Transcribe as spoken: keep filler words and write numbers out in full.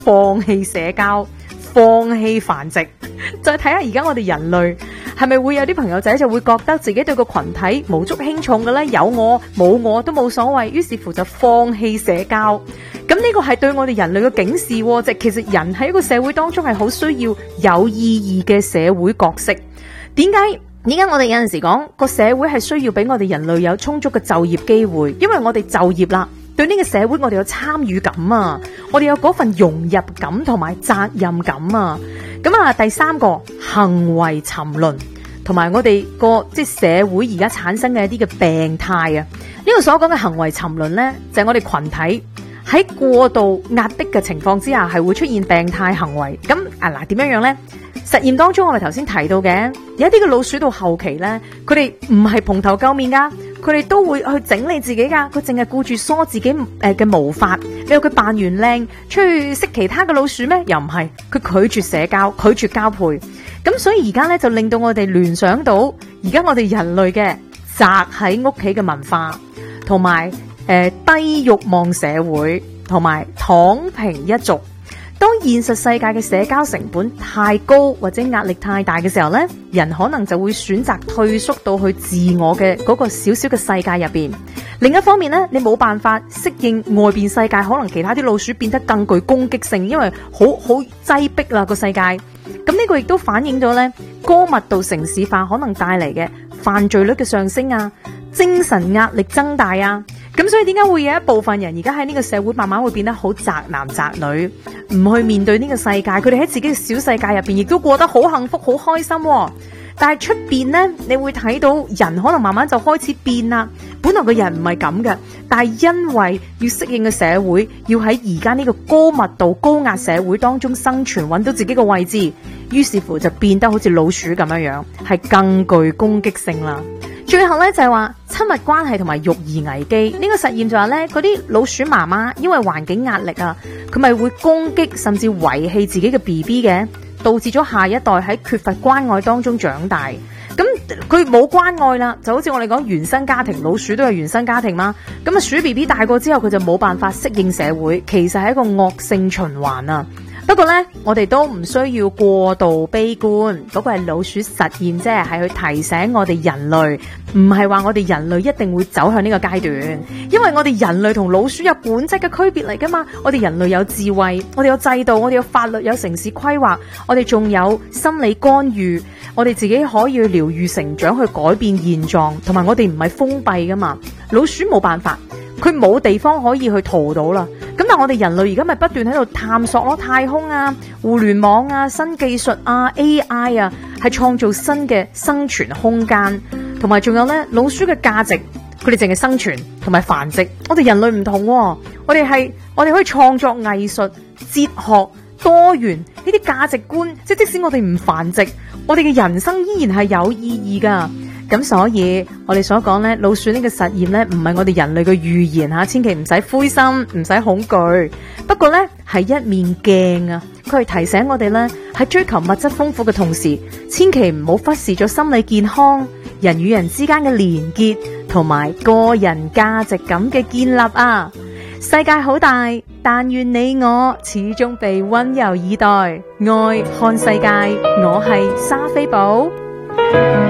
放棄社交，放棄繁殖。再睇下而家我哋人類係咪會有啲朋友仔就會覺得自己對個群體無足輕重嘅咧，有我冇我都冇所謂，於是乎就放棄社交。咁呢個係對我哋人類嘅警示，即係其實人喺一個社會當中係好需要有意義嘅社會角色。點解？點解我哋有陣時講個社會係需要俾我哋人類有充足嘅就業機會？因為我哋就業啦，對呢個社會我哋有參與感啊，我哋有嗰份融入感同埋責任感啊。咁啊，第三個行為沉淪，同埋我哋個即係社會而家產生嘅一啲嘅病態啊。呢個所講嘅行為沉淪呢，就係我哋群體喺過度壓迫嘅情況之下，係會出現病態行為。咁啊嗱，點樣樣呢？實驗當中我哋頭先提到嘅，有一啲嘅老鼠到後期呢，佢哋唔係蓬頭垢面噶，佢哋都會去整理自己噶，佢淨係顧住梳自己誒嘅毛髮。你話佢扮完靚出去識其他嘅老鼠咩？又唔係，佢拒絕社交，拒絕交配。咁所以而家呢，就令到我哋聯想到而家我哋人類嘅宅喺屋企嘅文化，同埋誒低慾望社會，同埋躺平一族。當現實世界嘅社交成本太高或者壓力太大嘅時候呢，人可能就會選擇退縮到去自我嘅嗰個小小嘅世界入邊。另一方面呢，你冇辦法適應外邊世界，可能其他啲老鼠變得更具攻擊性，因為好好擠迫啦個世界。咁呢個亦都反映咗呢高密度城市化可能帶嚟嘅犯罪率嘅上升啊，精神壓力增大啊。咁所以點解會有一部分人而家喺呢個社會慢慢會變得好宅男宅女，唔去面對呢個世界，佢哋喺自己嘅小世界入邊亦都過得好幸福好開心喎。但係出邊呢，你會睇到人可能慢慢就開始變啦。本來個人唔係咁嘅，但係因為要適應嘅社會，要喺而家呢個高密度高壓社會當中生存，揾到自己嘅位置，於是乎就變得好似老鼠咁樣樣，係更具攻擊性啦。最後咧就係話親密關係同埋育兒危機，呢個實驗就話咧，嗰啲老鼠媽媽因為環境壓力啊，佢咪會攻擊甚至遺棄自己嘅 B B 嘅，導致咗下一代喺缺乏關愛當中長大。咁佢冇關愛啦，就好似我哋講原生家庭，老鼠都有原生家庭嘛。咁啊鼠 B B 大個之後，佢就冇辦法適應社會，其實係一個惡性循環啊。不過呢，我哋都唔需要過度悲觀，嗰個係老鼠實驗啫，係去提醒我哋人類，唔係話我哋人類一定會走向呢個階段，因為我哋人類同老鼠有本質嘅區別嚟噶嘛。我哋人類有智慧，我哋有制度，我哋有法律，有城市規劃，我哋仲有心理干預，我哋自己可以去療癒成長，去改變現狀，同埋我哋唔係封閉噶嘛。老鼠冇辦法，佢冇地方可以去逃到啦。咁但係我哋人類而家咪不斷喺度探索咯，太空啊、互聯網啊、新技術啊、A I 啊，係創造新嘅生存空間，同埋仲有咧老鼠嘅價值，佢哋淨係生存同埋繁殖。我哋人類唔同喎，我哋係我哋可以創作藝術、哲學、多元呢啲價值觀，即係即使我哋唔繁殖，我哋嘅人生依然係有意義噶。咁所以我哋所講咧，老鼠呢個實驗咧，唔係我哋人類嘅預言吓，千祈唔使灰心，唔使恐懼。不過咧係一面鏡啊，佢係提醒我哋咧，喺追求物質豐富嘅同時，千祈唔好忽視咗心理健康、人與人之間嘅連結同埋個人價值感嘅建立啊。世界好大，但願你我始終被溫柔以待。愛看世界，我係莎菲寶。